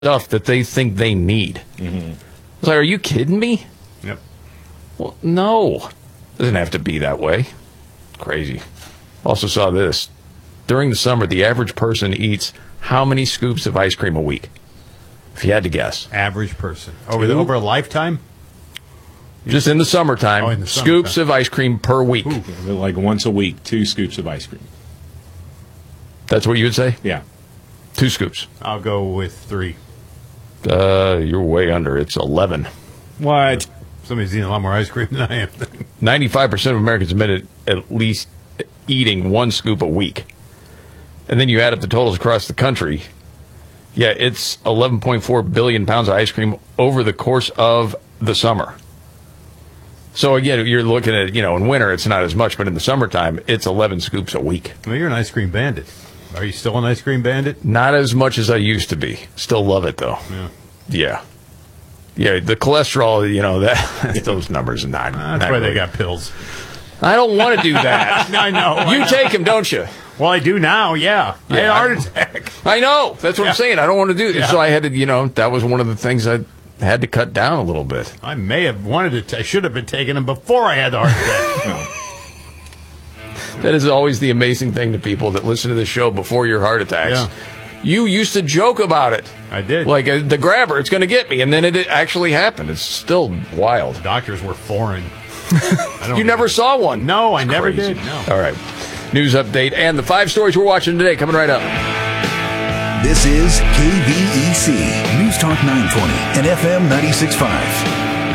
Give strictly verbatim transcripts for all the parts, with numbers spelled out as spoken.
stuff that they think they need. Mm-hmm. It's like, are you kidding me? Yep. Well, no. It doesn't have to be that way. Crazy. Also saw this. During the summer, the average person eats how many scoops of ice cream a week? If you had to guess. Average person. Over, the, over a lifetime? Just in the summertime, oh, in the scoops summertime. of ice cream per week. Ooh, like once a week, two scoops of ice cream. That's what you would say? Yeah. Two scoops. I'll go with three. Uh, you're way under. It's eleven. What? Somebody's eating a lot more ice cream than I am. ninety-five percent of Americans admit at least eating one scoop a week. And then you add up the totals across the country. Yeah, it's eleven point four billion pounds of ice cream over the course of the summer. So, again, you're looking at, you know, in winter it's not as much, but in the summertime it's eleven scoops a week. Well, you're an ice cream bandit. Are you still an ice cream bandit? Not as much as I used to be. Still love it, though. Yeah. Yeah. Yeah, the cholesterol, you know, that those numbers are not. That's not why really. they got pills. I don't want to do that. I know. You I take them, don't you? Well, I do now, yeah. I had a heart attack. I know. That's what Yeah. I'm saying. I don't want to do it. Yeah. So I had to, you know, that was one of the things I had to cut down a little bit. I may have wanted to. T- I should have been taking them before I had the heart attack. That is always the amazing thing to people that listen to the show before your heart attacks. Yeah. You used to joke about it. I did. Like, uh, the grabber, it's going to get me. And then it actually happened. It's still wild. Doctors were foreign. I don't You never saw one? No, I never Crazy. did. No. All right. News update and the five stories we're watching today coming right up. This is K V E C, News Talk nine twenty and F M ninety-six point five.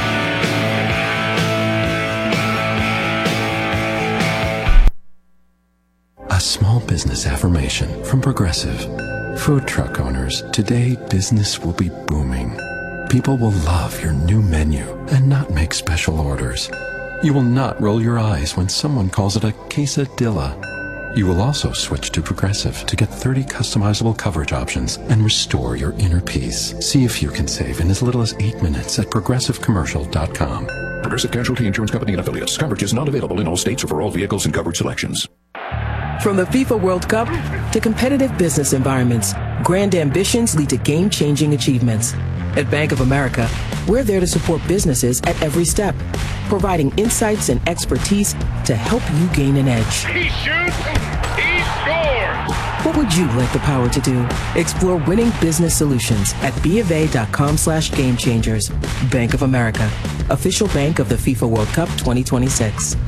A small business affirmation from Progressive. Food truck owners, today business will be booming. People will love your new menu and not make special orders. You will not roll your eyes when someone calls it a quesadilla. You will also switch to Progressive to get thirty customizable coverage options and restore your inner peace. See if you can save in as little as eight minutes at progressive commercial dot com. Progressive Casualty Insurance Company and Affiliates. Coverage is not available in all states or for all vehicles and coverage selections. From the FIFA World Cup to competitive business environments, grand ambitions lead to game-changing achievements. At Bank of America, we're there to support businesses at every step, providing insights and expertise to help you gain an edge. He shoots, he scores! What would you like the power to do? Explore winning business solutions at bofa.com slash game changers. Bank of America, official bank of the FIFA World Cup twenty twenty-six.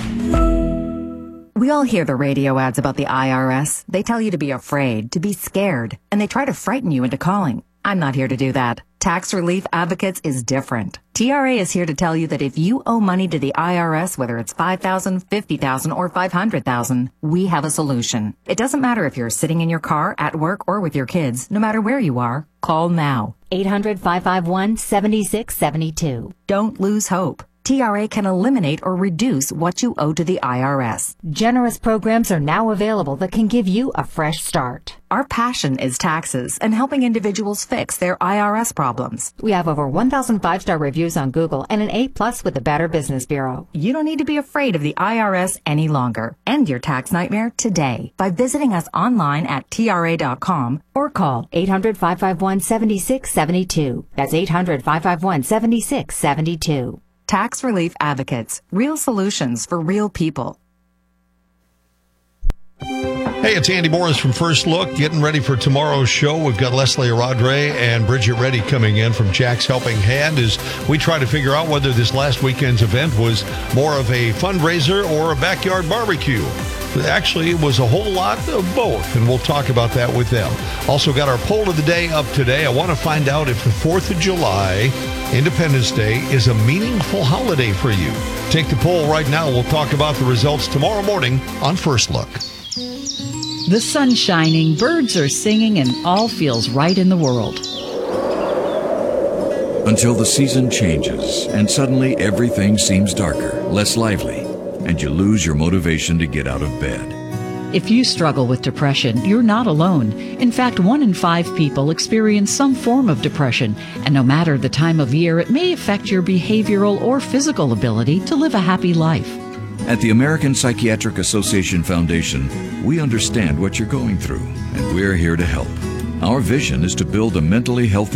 We all hear the radio ads about the I R S. They tell you to be afraid, to be scared, and they try to frighten you into calling. I'm not here to do that. Tax Relief Advocates is different. T R A is here to tell you that if you owe money to the I R S, whether it's five thousand dollars, fifty thousand dollars, or five hundred thousand dollars, we have a solution. It doesn't matter if you're sitting in your car, at work, or with your kids. No matter where you are, call now. eight hundred, five five one, seven six seven two. Don't lose hope. T R A can eliminate or reduce what you owe to the I R S. Generous programs are now available that can give you a fresh start. Our passion is taxes and helping individuals fix their I R S problems. We have over one thousand five-star reviews on Google and an A plus with the Better Business Bureau. You don't need to be afraid of the I R S any longer. End your tax nightmare today by visiting us online at T R A dot com or call eight hundred, five five one, seven six seven two. That's eight hundred, five five one, seven six seven two. Tax Relief Advocates. Real solutions for real people. Hey, it's Andy Morris from First Look, getting ready for tomorrow's show. We've got Leslie Aradre and Bridget Reddy coming in from Jack's Helping Hand as we try to figure out whether this last weekend's event was more of a fundraiser or a backyard barbecue. Actually, it was a whole lot of both, and we'll talk about that with them. Also got our poll of the day up today. I want to find out if the fourth of July, Independence Day, is a meaningful holiday for you. Take the poll right now. We'll talk about the results tomorrow morning on First Look. The sun's shining, birds are singing, and all feels right in the world. Until the season changes, and suddenly everything seems darker, less lively, and you lose your motivation to get out of bed. If you struggle with depression, you're not alone. In fact, one in five people experience some form of depression, and no matter the time of year, it may affect your behavioral or physical ability to live a happy life. At the American Psychiatric Association Foundation, we understand what you're going through, and we're here to help. Our vision is to build a mentally healthy